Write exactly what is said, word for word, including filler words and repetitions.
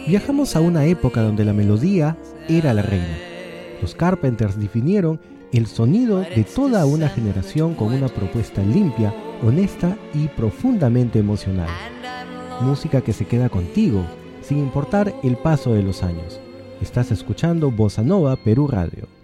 Viajamos a una época donde la melodía era la reina. Los Carpenters definieron el sonido de toda una generación con una propuesta limpia, honesta y profundamente emocional. Música que se queda contigo, sin importar el paso de los años. Estás escuchando Bossa Nova Perú Radio.